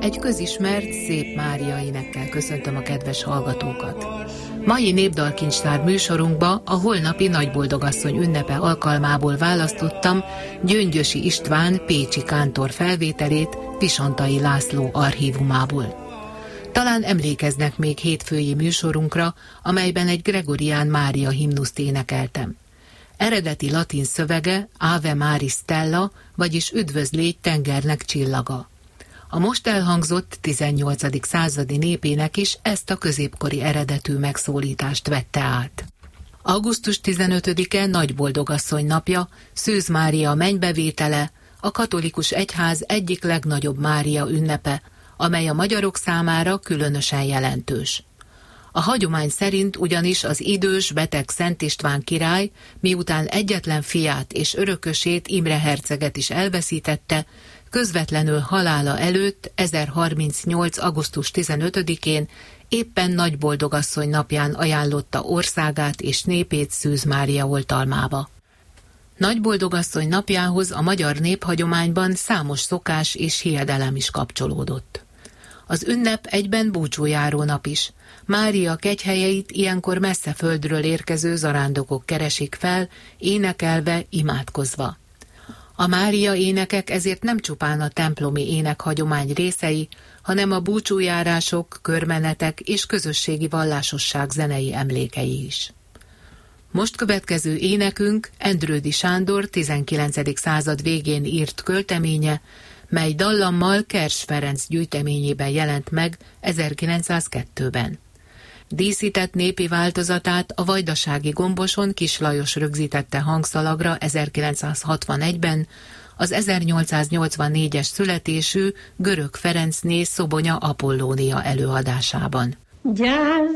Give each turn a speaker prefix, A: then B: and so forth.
A: Egy közismert Szép Mária énekkel köszöntöm a kedves hallgatókat. Mai Népdalkincstár műsorunkba a holnapi Nagyboldogasszony ünnepe alkalmából választottam Gyöngyösi István pécsi kántor felvételét Visontai László archívumából. Talán emlékeznek még hétfői műsorunkra, amelyben egy Gregorián Mária himnuszt énekeltem. Eredeti latin szövege Ave Maris Stella, vagyis üdvözlégy tengernek csillaga. A most elhangzott 18. századi népének is ezt a középkori eredetű megszólítást vette át. Augusztus 15-e Nagyboldogasszony napja, Szűz Mária mennybevétele, a katolikus egyház egyik legnagyobb Mária ünnepe, amely a magyarok számára különösen jelentős. A hagyomány szerint ugyanis az idős, beteg Szent István király, miután egyetlen fiát és örökösét, Imre herceget is elveszítette, közvetlenül halála előtt 1038. augusztus 15-én éppen Nagyboldogasszony napján ajánlotta országát és népét Szűz Mária oltalmába. Nagyboldogasszony napjához a magyar néphagyományban számos szokás és hiedelem is kapcsolódott. Az ünnep egyben búcsújáró nap is. Mária kegyhelyeit ilyenkor messze földről érkező zarándokok keresik fel, énekelve, imádkozva. A Mária énekek ezért nem csupán a templomi énekhagyomány részei, hanem a búcsújárások, körmenetek és közösségi vallásosság zenei emlékei is. Most következő énekünk Endrődy Sándor 19. század végén írt költeménye, mely dallammal Kers Ferenc gyűjteményében jelent meg 1902-ben. Díszített népi változatát a vajdasági Gomboson Kis Lajos rögzítette hangszalagra 1961-ben, az 1884-es születésű Görög Ferencné Szobonya Apollónia előadásában.